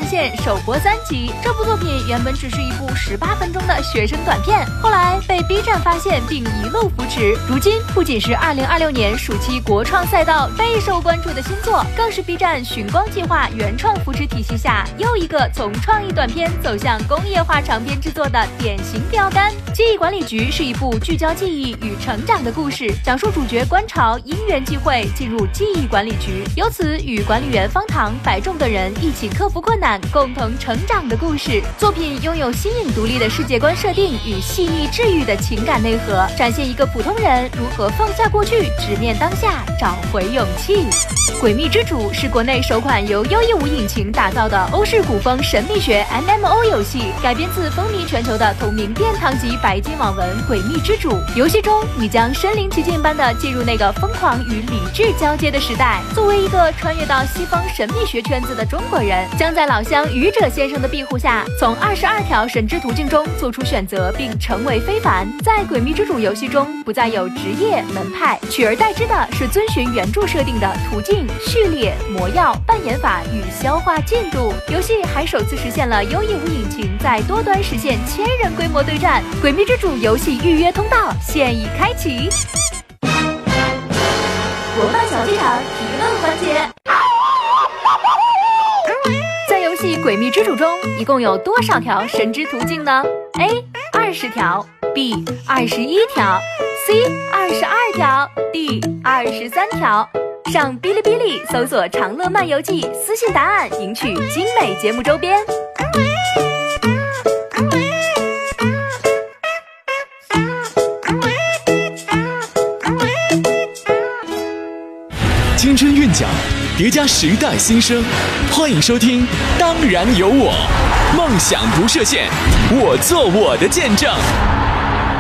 线首播3集。这部作品原本只是一部18分钟的学生短片，后来被 B 站发现并一路扶持。如今不仅是2026年暑期国创赛道备受关注的新作，更是 B 站寻光计划原创扶持体系下又一个从创意短片走向工业化长片制作的典型标杆。记忆管理局是一部聚焦记忆与成长的故事，讲述主角观潮因缘际会进入记忆管理局，由此与管理员方糖、白仲等人一起克服困难，共同成长的故事。作品拥有新颖独立的世界观设定与细腻治愈的情感内核，展现一个普通人如何放下过去，直面当下，找回勇气。《诡秘之主》是国内首款由优异无引擎打造的欧式古风神秘学 MMO 游戏，改编自风靡全球的同名殿堂级白金网文《诡秘之主》。游戏中，你将身临其境般的进入那个疯狂与理智交接的时代。作为一个穿越到西方神秘学圈子的中国人，将在老乡愚者先生的庇护下，从22条神之途径中做出选择，并成为非凡。在《诡秘之主》游戏中，不再有职业门派，取而代之的是遵循原著设定的途径、序列、魔药、扮演法与消化进度。游戏还首次实现了优异无引擎在多端实现1000人规模对战。《诡秘之主》游戏预约通道现已开启。国漫小剧场提问环节。在游戏《诡秘之主》中，一共有多少条神之途径呢？ A 20条， B 21条， C 22条， D 23条。上哔哩哔哩搜索“长乐漫游记”，私信答案赢取精美节目周边。 青春韵脚，叠加时代新生，欢迎收听《当然有我》，梦想不设限，我做我的见证。